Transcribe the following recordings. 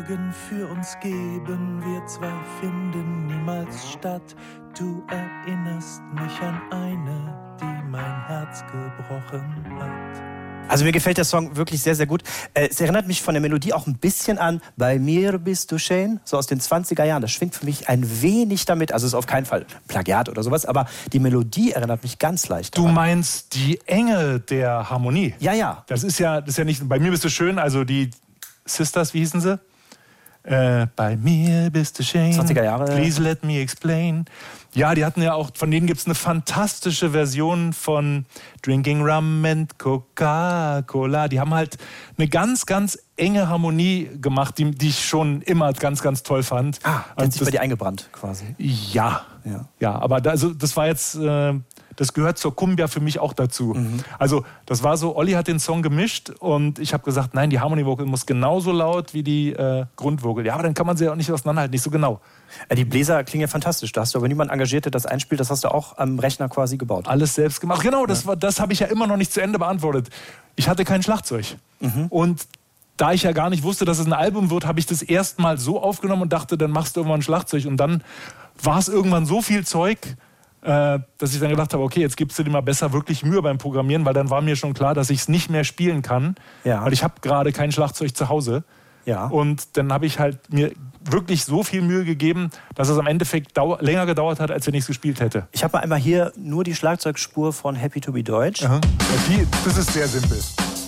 Morgen für uns geben, wir zwei finden niemals statt. Du erinnerst mich an eine, die mein Herz gebrochen hat. Also mir gefällt der Song wirklich sehr, sehr gut. Es erinnert mich von der Melodie auch ein bisschen an Bei mir bist du schön, so aus den 20er Jahren. Das schwingt für mich ein wenig damit. Also es ist auf keinen Fall Plagiat oder sowas, aber die Melodie erinnert mich ganz leicht daran. Du meinst die Enge der Harmonie? Ja, ja. Das ist ja nicht, Bei mir bist du schön, also die Sisters, wie hießen sie? Bei mir bist du schön. 20er Jahre. Please let me explain. Ja, die hatten ja auch, von denen gibt es eine fantastische Version von Drinking Rum and Coca-Cola. Die haben halt eine ganz, ganz enge Harmonie gemacht, die ich schon immer ganz, ganz toll fand. Die hat sich bei dir eingebrannt quasi. Ja, aber das war jetzt... Das gehört zur Cumbia für mich auch dazu. Also das war so, Olli hat den Song gemischt und ich habe gesagt, nein, die Harmony-Vocal muss genauso laut wie die Grundvocal. Ja, aber dann kann man sie ja auch nicht auseinanderhalten, nicht so genau. Die Bläser klingen ja fantastisch. Da hast du aber niemanden engagiert, der das einspielt. Das hast du auch am Rechner quasi gebaut. Alles selbst gemacht. Genau, das habe ich ja immer noch nicht zu Ende beantwortet. Ich hatte kein Schlagzeug. Und da ich ja gar nicht wusste, dass es ein Album wird, habe ich das erstmal so aufgenommen und dachte, dann machst du irgendwann ein Schlagzeug. Und dann war es irgendwann so viel Zeug, dass ich dann gedacht habe, okay, jetzt gibst du dir mal besser wirklich Mühe beim Programmieren, weil dann war mir schon klar, dass ich es nicht mehr spielen kann, weil ich habe gerade kein Schlagzeug zu Hause. Ja. Und dann habe ich halt mir wirklich so viel Mühe gegeben, dass es am Endeffekt länger gedauert hat, als wenn ich es gespielt hätte. Ich habe mal einmal hier nur die Schlagzeugspur von Happy to be Deutsch. Das ist sehr simpel.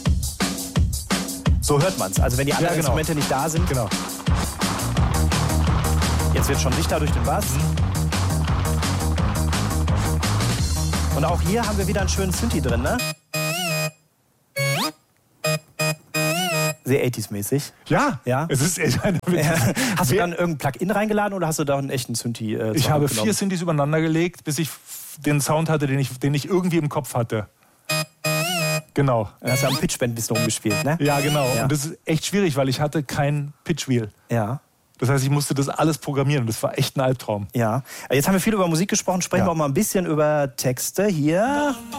So hört man es. Also wenn die anderen Instrumente nicht da sind. Genau. Jetzt wird schon dichter durch den Bass. Und auch hier haben wir wieder einen schönen Synthi drin, ne? Sehr 80s-mäßig. Ja. Es ist hast du dann irgendein Plugin reingeladen oder hast du da einen echten Synthi Ich habe 4 Synthis übereinander gelegt, bis ich den Sound hatte, den ich irgendwie im Kopf hatte. Genau. Dann hast du am Pitchbend ein bisschen rumgespielt, ne? Ja, genau. Ja. Und das ist echt schwierig, weil ich hatte kein Pitchwheel. Ja. Das heißt, ich musste das alles programmieren. Das war echt ein Albtraum. Ja. Jetzt haben wir viel über Musik gesprochen. Sprechen wir auch mal ein bisschen über Texte. Hier.